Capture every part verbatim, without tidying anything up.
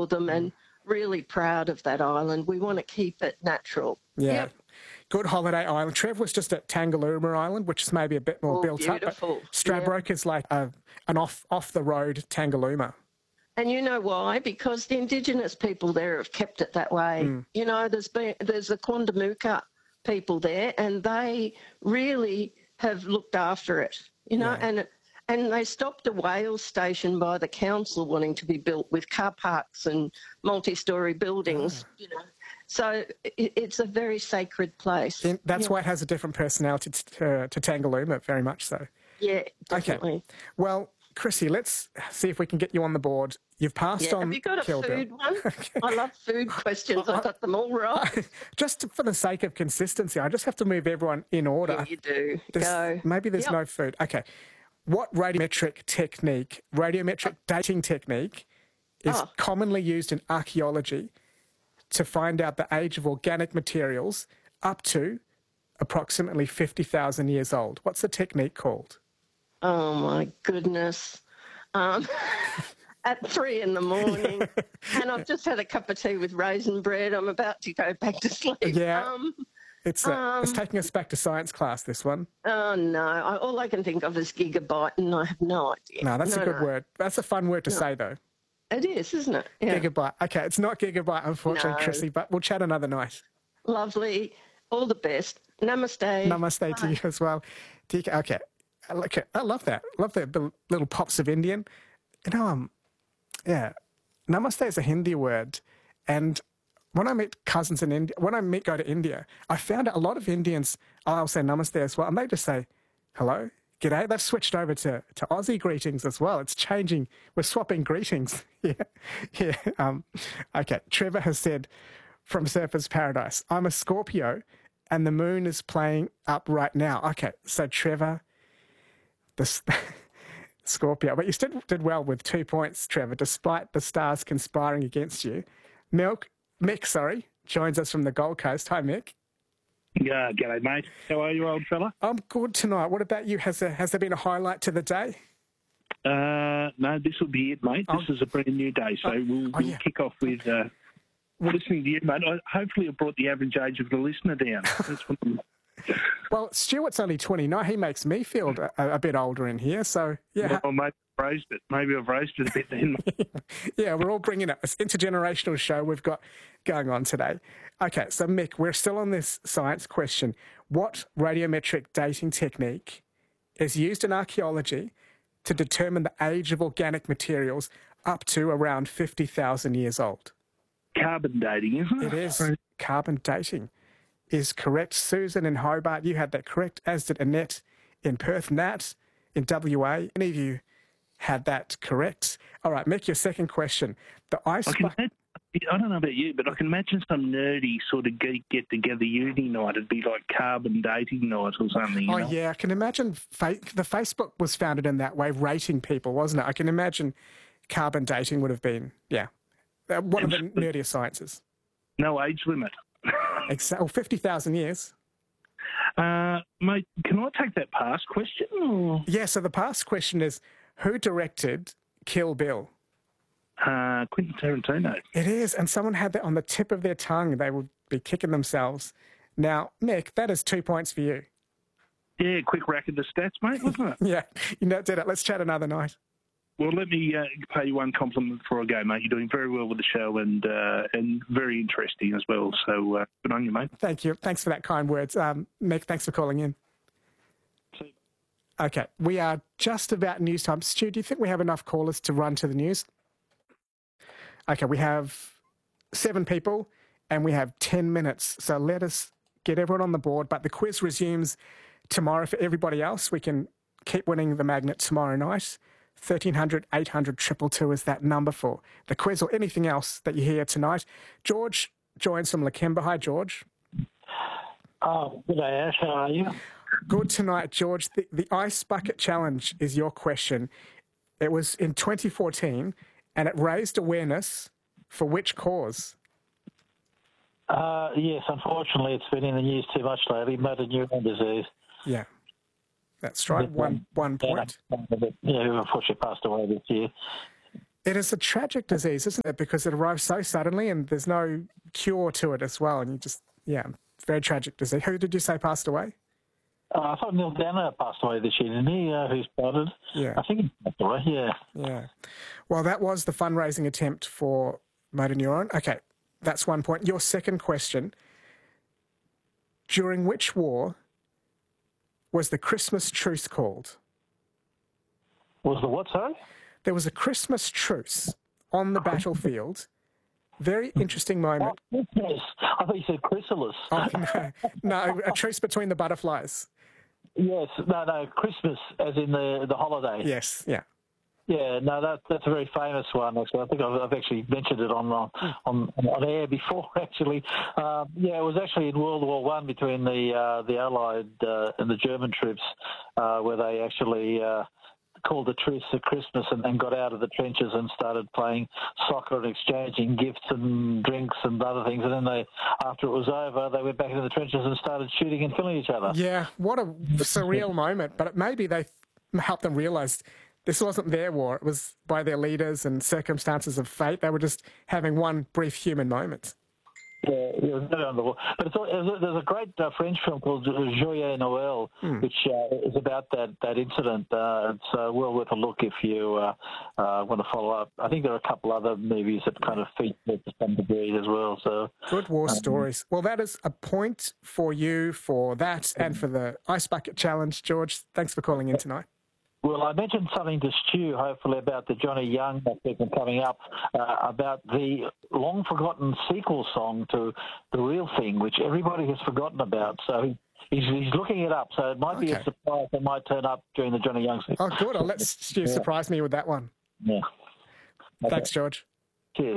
for them and really proud of that island. We want to keep it natural. Yeah. Yep. Good holiday island. Trev was just at Tangalooma Island, which is maybe a bit more Oh, built beautiful. up. But Stradbroke Yeah. is like a, an off, off-the-road Tangalooma. And you know why? Because the Indigenous people there have kept it that way. Mm. You know, there's been there's the Quandamooka people there, and they really have looked after it. You know, Yeah. and and they stopped a whale station by the council wanting to be built with car parks and multi-storey buildings. Ah. You know, so it, it's a very sacred place. In, that's yeah. why it has a different personality to, to Tangalooma, very much so. Yeah, definitely. Okay. Well, Chrissy, let's see if we can get you on the board. You've passed Yeah. on Have you got a Kill food Bill. one? Okay. I love food questions. I got them all right. Just for the sake of consistency, I just have to move everyone in order. Yeah, you do. There's- Go. Maybe there's Yep. no food. Okay. What radiometric technique, radiometric dating technique, is Oh. commonly used in archaeology to find out the age of organic materials up to approximately fifty thousand years old? What's the technique called? Oh, my goodness. Um, at three in the morning, and I've just had a cup of tea with raisin bread. I'm about to go back to sleep. Yeah. Um, It's, uh, um, it's taking us back to science class, this one. oh, no. I, all I can think of is gigabyte, and I have no idea. No, that's no, a good no. word. That's a fun word to say, though. It is, isn't it? Yeah. Gigabyte. Okay, it's not gigabyte, unfortunately, No. Chrissy, but we'll chat another night. Lovely. All the best. Namaste. Namaste to you as well. D K, okay. I like it. I love that. Love the the little pops of Indian. You know, um, yeah. Namaste is a Hindi word. And when I meet cousins in India, when I meet, go to India, I found out a lot of Indians, I'll say namaste as well, and they just say, hello, g'day. They've switched over to, to Aussie greetings as well. It's changing. We're swapping greetings. yeah. Yeah. Um, okay. Trevor has said from Surfer's Paradise, I'm a Scorpio and the moon is playing up right now. Okay. So Trevor, the Scorpio, but you still did well with two points, Trevor, despite the stars conspiring against you. Milk, Mick, sorry, joins us from the Gold Coast. Hi, Mick. Yeah, g'day, mate. How are you, old fella? I'm good tonight. What about you? Has there, has there been a highlight to the day? Uh, no, this will be it, mate. This Oh. is a brand new day, so Oh. we'll, Oh, we'll yeah. kick off with uh, listening to you, mate. I, hopefully it brought the average age of the listener down. That's what I'm- Well, Stuart's only twenty-nine. He makes me feel a, a bit older in here. So, yeah. Well, maybe I've raised it. Maybe I've raised it a bit then. Yeah, we're all bringing it. It's an intergenerational show we've got going on today. Okay, so Mick, we're still on this science question. What radiometric dating technique is used in archaeology to determine the age of organic materials up to around fifty thousand years old? Carbon dating, isn't it? It is. Carbon dating is correct. Susan in Hobart, you had that correct, as did Annette in Perth. Nat in W A, any of you had that correct? All right, Mick, your second question. The ice... I, can imagine, I don't know about you, but I can imagine some nerdy sort of geek get-together uni night. It'd be like carbon dating night or something. You Oh, know? yeah, I can imagine fa- the Facebook was founded in that way, rating people, wasn't it? I can imagine carbon dating would have been, yeah, uh, one of the nerdier sciences. No age limit. Exactly. Well, fifty thousand years. Uh, mate, can I take that past question? Or? Yeah, so the past question is, who directed Kill Bill? Uh, Quentin Tarantino. It is, and someone had that on the tip of their tongue. They would be kicking themselves. Now, Mick, that is two points for you. Yeah, quick rack of the stats, mate, wasn't it? Yeah, you know, did it. Let's chat another night. Well, let me uh, pay you one compliment before I go, mate. You're doing very well with the show and uh, and very interesting as well. So uh, good on you, mate. Thank you. Thanks for that kind words. Um, Mick, thanks for calling in. See you. Okay, we are just about news time. Stu, do you think we have enough callers to run to the news? Okay, we have seven people and we have ten minutes. So let us get everyone on the board. But the quiz resumes tomorrow for everybody else. We can keep winning the magnet tomorrow night. thirteen hundred, eight hundred, two two two is that number for the quiz or anything else that you hear tonight. George joins from Lakemba. Hi, George. Oh, good day, Ash. How are you? Good tonight, George. The, the Ice Bucket Challenge is your question. It was in twenty fourteen and it raised awareness for which cause? Uh, yes, unfortunately, it's been in the news too much lately. Motor neuron disease. Yeah, that's right. One one point. Yeah, who unfortunately passed away this year. It is a tragic disease, isn't it? Because it arrives so suddenly and there's no cure to it as well. And you just, yeah, very tragic disease. Who did you say passed away? Uh, I thought Neil Danner passed away this year, didn't he? Uh, who started? Yeah. I think he passed away, yeah. Yeah. Well, that was the fundraising attempt for Motor Neuron. Okay, that's one point. Your second question. During which war was the Christmas truce called? Was the what, sorry? There was a Christmas truce on the battlefield. Very interesting moment. Oh, yes. I thought you said chrysalis. Oh, no, no, a truce between the butterflies. Yes, no, no, Christmas, as in the the holiday. Yes, yeah. Yeah, no, that, that's a very famous one, actually. I think I've, I've actually mentioned it on on, on air before, actually. Um, yeah, it was actually in World War One between the uh, the Allied uh, and the German troops, uh, where they actually uh, called a truce at Christmas and then got out of the trenches and started playing soccer and exchanging gifts and drinks and other things. And then they, after it was over, they went back into the trenches and started shooting and killing each other. Yeah, what a surreal moment. But maybe they helped them realise this wasn't their war. It was by their leaders and circumstances of fate. They were just having one brief human moment. Yeah, it was very wonderful. But it's, it's, there's a great uh, French film called Joyeux Noël, hmm. which uh, is about that, that incident. Uh, it's uh, well worth a look if you uh, uh, want to follow up. I think there are a couple other movies that kind of feature it to some degree as well. So good war um, stories. Well, that is a point for you for that and for the Ice Bucket Challenge, George. Thanks for calling in tonight. Well, I mentioned something to Stu, hopefully, about the Johnny Young segment coming up, uh, about the long-forgotten sequel song to The Real Thing, which everybody has forgotten about. So he's, he's looking it up. So it might be okay. a surprise that might turn up during the Johnny Young segment. Oh, good. I'll let Stu yeah. surprise me with that one. Yeah. Okay. Thanks, George. Cheers.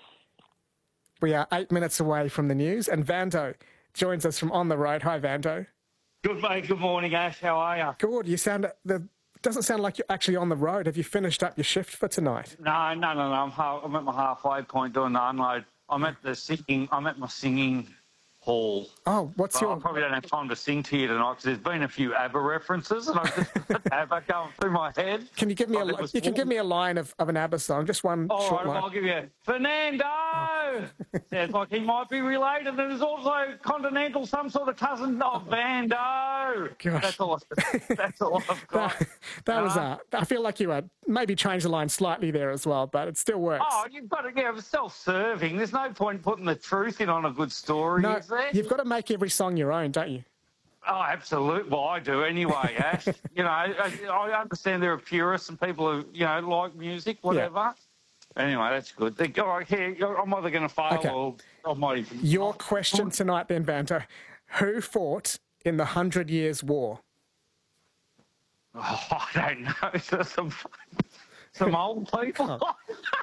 We are eight minutes away from the news, and Vando joins us from On the Road. Hi, Vando. Good, mate. Good morning, Ash. How are you? Good. You sound... the. Doesn't sound like you're actually on the road. Have you finished up your shift for tonight? No, no, no, no. I'm, ha- I'm at my halfway point doing the unload. I'm at the singing. I'm at my singing hall. Oh, what's but your... I probably don't have time to sing to you tonight because there's been a few ABBA references and I've just got ABBA going through my head. Can you give me a? Like You can give me a line of, of an ABBA song, just one All short right, line. I'll give you Fernando. Oh. Sounds like he might be related. And there's also Continental, some sort of cousin of Vando. Gosh. That's all. That's all I've got. that that was. Uh, Uh, I feel like you uh, maybe changed the line slightly there as well, but it still works. Oh, you've got to, yeah, it was self-serving. There's no point putting the truth in on a good story, no, is there? You've got to make every song your own, don't you? Oh, absolutely. Well, I do anyway, Ash. You know, I, I understand there are purists and people who, you know, like music, whatever. Yeah. Anyway, that's good. They, all right, here, I'm either going to fail okay. or I might even... Your question tonight then, Banto. Who fought in the Hundred Years' War? Oh, I don't know. Some, some old people. Oh.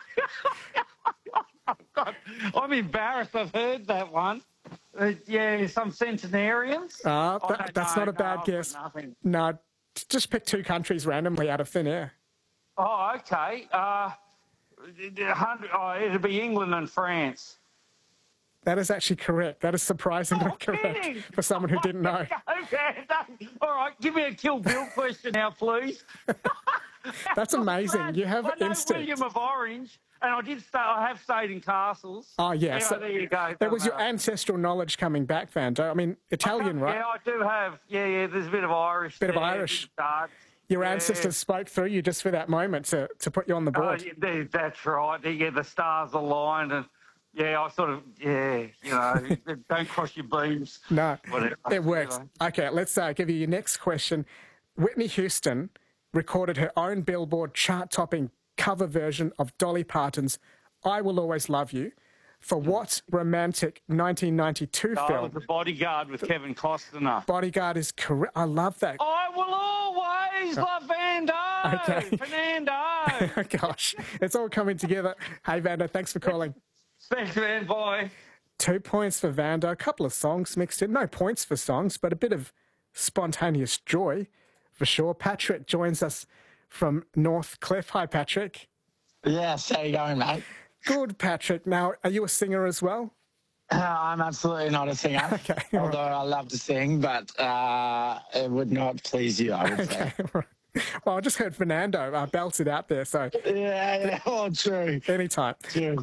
God, I'm embarrassed. I've heard that one. Uh, yeah, some centenarians. Uh, that, that's know. not a bad no, guess. Nothing. No, just pick two countries randomly out of thin air. Oh, okay. Uh, oh, it'd be England and France. That is actually correct. That is surprisingly oh, correct kidding. for someone who didn't know. Okay, all right, give me a Kill Bill question now, please. That's amazing. You have I know instinct. William of Orange, and I did stay. I have stayed in castles. Oh yes, yeah, there you go. That was your ancestral knowledge coming back, Vando. I mean, Italian, I right? Yeah, I do have. Yeah, yeah. There's a bit of Irish. Bit there, of Irish. Dark. Your yeah. ancestors spoke through you just for that moment to, to put you on the board. Oh, yeah, that's right. Yeah, the stars aligned, and yeah, I sort of yeah, you know, don't cross your beams. No, Whatever. it works. You know. Okay, let's uh, give you your next question. Whitney Houston recorded her own Billboard chart-topping cover version of Dolly Parton's "I Will Always Love You." For what romantic nineteen ninety-two oh, film? The Bodyguard with Kevin Costner. Bodyguard is correct. I love that. I will always Oh. love Vando. Okay. Fernando. Gosh, it's all coming together. Hey, Vando, thanks for calling. Thanks, man. Bye. Two points for Vando. A couple of songs mixed in. No points for songs, but a bit of spontaneous joy for sure. Patrick joins us from North Cliff. Hi, Patrick. Yes, how you going, mate? Good, Patrick. Now, are you a singer as well? Uh, I'm absolutely not a singer, okay, although right. I love to sing, but uh, it would not please you, I would okay, say. right. Well, I just heard Fernando uh, belt it out there, so Yeah, yeah. Oh, true. anytime. True.